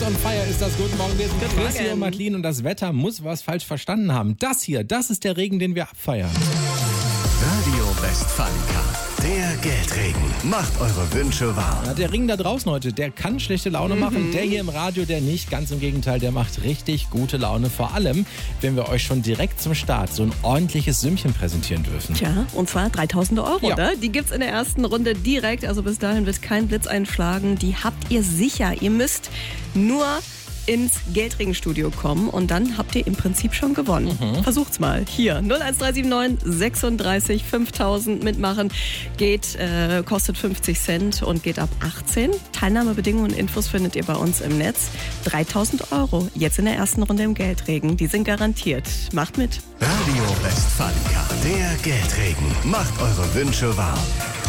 on Fire ist das. Guten Morgen, wir sind Chrissy und Madeline und das Wetter muss was falsch verstanden haben. Das hier, das ist der Regen, den wir abfeiern. Radio Westfalica, der Geldregen. Macht eure Wünsche wahr. Ja, der Regen da draußen heute, der kann schlechte Laune machen. Der hier im Radio, der nicht. Ganz im Gegenteil, der macht richtig gute Laune. Vor allem, wenn wir euch schon direkt zum Start so ein ordentliches Sümmchen präsentieren dürfen. Tja, und zwar 3.000 Euro, Ja. ne? Die gibt's in der ersten Runde direkt. Also bis dahin wird kein Blitz einschlagen. Die habt ihr sicher. Ihr müsst nur ins Geldregenstudio kommen und dann habt ihr im Prinzip schon gewonnen. Versucht's mal. Hier, 01379 36 5000 mitmachen. Kostet 50 Cent und geht ab 18. Teilnahmebedingungen und Infos findet ihr bei uns im Netz. 3.000 Euro, jetzt in der ersten Runde im Geldregen. Die sind garantiert. Macht mit. Radio Westfalica, der Geldregen. Macht eure Wünsche wahr.